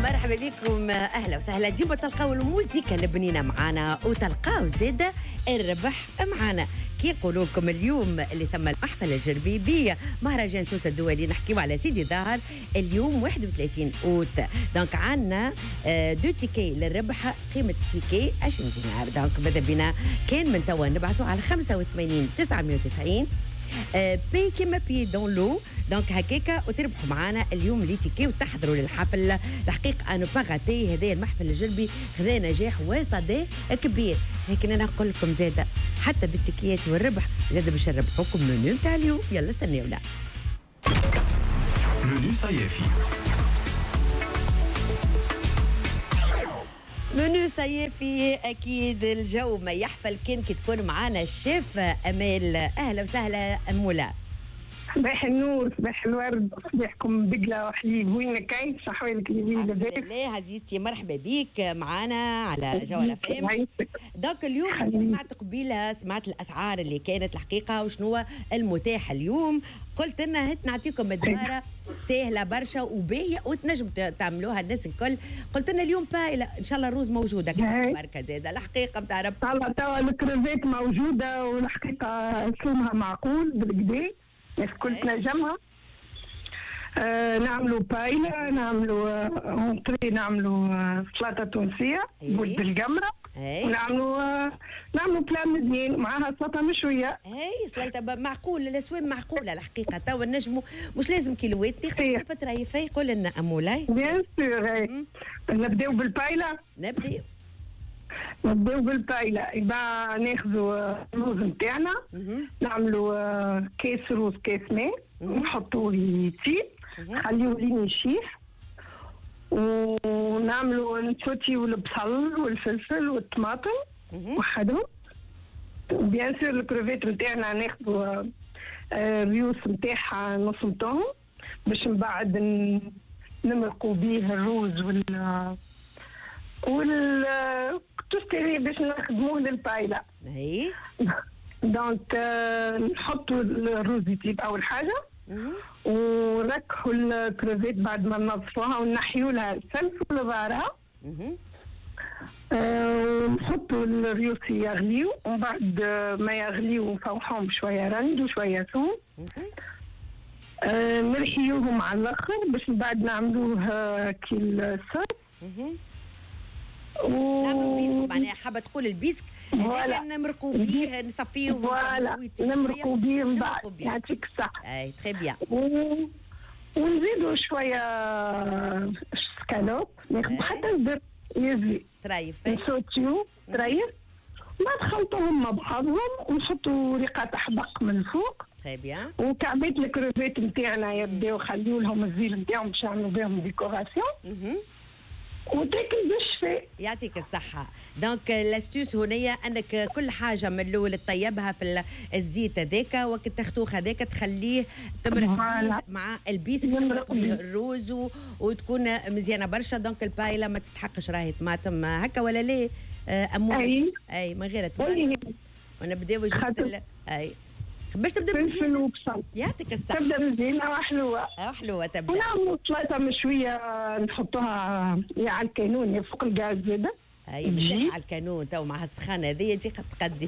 مرحبا بكم، اهلا وسهلا. ديما تلقاو الموسيقى البنينه معانا وتلقاو زاده الربح معانا. كي نقولوا لكم اليوم اللي ثم المحفل الجربيبيه مهرجان سوسه الدولي، نحكيو على سيدي ظاهر اليوم 31 اوت. دونك عندنا دو تيكي للربح، قيمه التيكي 20 دينار. دونك ماذا بينا كان من توا نبعثوا على 85 990 بي كيما بي دون لو. دونك هكاكا وتربحوا معانا اليوم لي تيكي وتحضروا للحفل. الحقيقه انا باغاتي هذا المحفل الجربي خذا نجاح وصدى كبير، لكن انا نقول لكم زاده حتى بالتيكيات والربح زاده باش نربحوكم منو تاع اليوم. يلا استناونا منو صيفي. منو صيفي اكيد. الجو ما يحفل كان كي تكون معانا الشيف امال. اهلا وسهلا امولا. صباح النور، صباح الورد، صباحكم بقلة وحليب. وينك كاين؟ صحوالك اللي الحمد لله عزيزتي، مرحبا بيك معانا على جوال افلام. دونك اليوم انت سمعت قبيله، سمعت الاسعار اللي كانت الحقيقه وشنو المتاح اليوم. قلت لنا هات نعطيكم مدواره سهله برشا وباهيه وتنجم تعملوها الناس الكل. قلت لنا اليوم بايله ان شاء الله الروز موجوده بركه زاده. الحقيقه بتعرف والله توا الكريفات موجوده والحقيقه سومها معقول بالكدا، الناس الكل تنجمها. نعملوا بايله، نعملوا اونطري، نعملوا سلطه تونسيه بولد القمره، ونعملوا بلان مزيان معاها سلطه مشويه. سلطه معقول، الاسوام معقوله الحقيقه. توا نجموا مش لازم كيلوات تاخذ فتره يفي. قول لنا امولاي. بيان سور. نبداو بالبايله. نبداو بالبايله. يبقى ناخذوا الروز نتاعنا، نعملوا كاس روز كاس ماء، نحطوه يطيب، نخليوه لين يشيح، ونعملوا نسوتيو البصل والفلفل والطماطم وحدهم. بيان سور الكروفيت نتاعنا ناخذوا الريوس نتاعها نص مطون باش من بعد نمرقوا بيه الروز تستري باش نخدموه للبايله. دونك نحطوا الروز يطيب اول حاجه، ونركحوا الكروفيت بعد ما ننظفوها ونحيوا لها الفلفل وظهرها، ونحطوا الريوس يغليو، ومن بعد ما يغليو نفوحوهم شويه رند وشويه ثوم، نرحيوهم على الاخر باش من بعد نعملوه كي الصوص. نعملوا بيسك، معناها حابه تقول البيسك هذاك نمرقوا بيه نصفيه نمرقوا بيه من بعد. يعطيك الصحه. اي تري بيان. ونزيدوا شويه سكالوب، ناخذ حتى الزر يزلي تريف، نسوتيو تريف، ما نخلطوهم مع بعضهم ونحطوا ريقه حبق من الفوق. تري بيان. وكعبات الكروفيت نتاعنا يبداو خليو لهم الزيل نتاعهم باش نعملوا بهم ديكوراسيون وتاكل بالشفاء. يعطيك الصحة. دونك الاستوس هنية انك كل حاجة من الاول تطيبها في الزيت هذاك، وقت تختوخ هذاك تخليه تمرق مع البيسك، تمرق به الروز وتكون مزيانة برشا. دونك البايلة ما تستحقش راهي طماطم هكا ولا لا امور. اي من غير طماطم. ونبداو جوست باش تبدا فلفل وبصل. يعطيك الصحة. تبدا مزيانة وحلوة. حلوة تبدا. ونعملوا سلطة مشوية نحطوها على الكانون فوق الغاز زاده. مش على الكانون تو مع السخانة هذه تجي تقدي.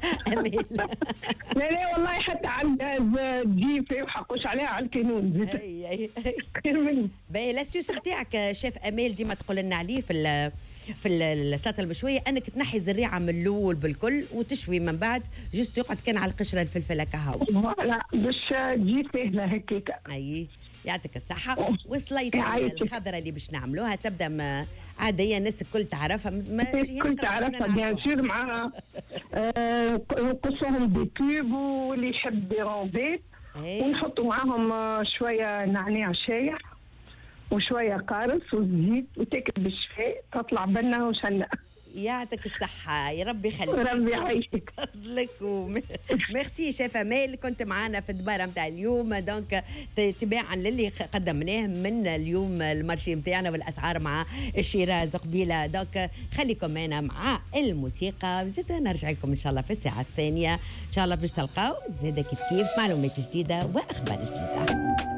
لا والله حتى على الغاز تجي في وحقوش عليها على الكانون زاده. اي خير مني. باهي الاستيوس نتاعك شيف امال ديما تقول لنا عليه في السلطه المشويه، انك تنحي الزريعه من الاول بالكل وتشوي من بعد جست يقعد كان على القشره الفلفل هكا هاو. لا باش تجي سهله هكاك. اي يعطيك الصحه. والسليطه الخضراء اللي باش نعملوها تبدا عاديه الناس الكل تعرفها. الكل تعرفها بيان سور. مع نقصوهم دي كوب واللي يحب دي رومبيت، ونحطوا معاهم شويه نعناع شايح وشويه قارص وزيت وتاكل بالشفاء تطلع بنا وشنا. يعطيك الصحة، يا ربي يخليك. ربي يعيشك. فضلك ميرسي شيف امال، كنت معنا في الدبارة نتاع اليوم. دونك تباعا للي قدمناه من اليوم المارشي نتاعنا والاسعار مع الشيراز قبيله. دونك خليكم معنا مع الموسيقى، زيد نرجع لكم ان شاء الله في الساعة الثانية ان شاء الله باش تلقاو زيد كيف معلومات جديدة واخبار جديدة.